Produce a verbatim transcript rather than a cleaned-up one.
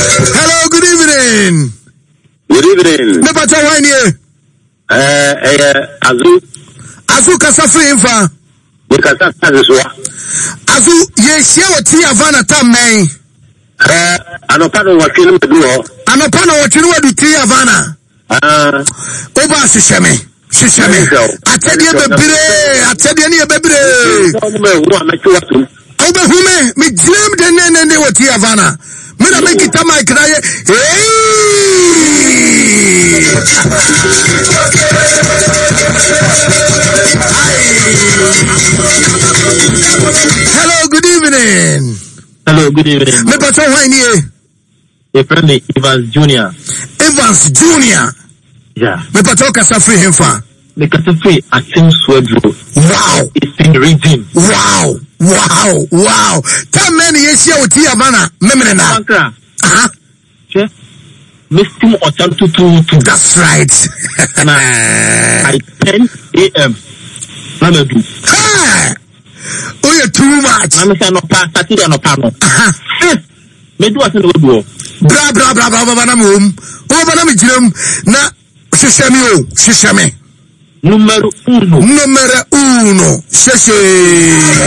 Hello, good evening. Good evening. Me pata wine here. Eh eh Azu. Azu kasa free infa. We kasa kasa Azu ye share what Havana tam man. Eh anopa no watwe no do ho. Anopa no watwe no wadu ti Havana. Ah. Oba sisheme. Sisheme. Atede bebre, atede ne bebre. Oba hume me dream de ne ne what Havana. Me na make it my cry. Hey! Hello, good evening. Hello, good evening. Me pato wine here. A friend Evans Junior Evans Junior Yeah. Me pato kasa free him fa. The kasa free atim swedro. Wow. It's in region. Wow. Wow. Wow. Ten men yesia oti Havana. Memene na. Bankra. Ah. Che. Mistim otam tutu tu. That's right. Na at ten A M Mamedu. Hey. Oh, you're too much. Mama say no pa Saturday no pa no. Aha. Medu ase no do. Bra bra bra bra bra na mum. O ba na me jiram na shishami o. Shishami. Numero uno. Numero uno. Sheshe.